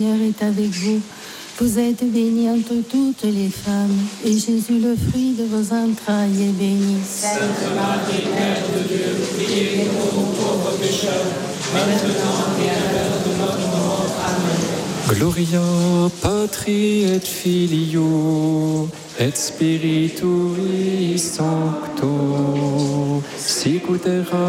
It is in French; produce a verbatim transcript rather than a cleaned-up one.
est avec vous. Vous êtes bénie entre toutes les femmes, et Jésus, le fruit de vos entrailles, est béni. Sainte Marie, Mère de Dieu, priez pour nous pauvres pécheurs, maintenant et à l'heure de notre mort. Amen. Gloria Patri et Filio et Spiritui Sancto, sic ut erat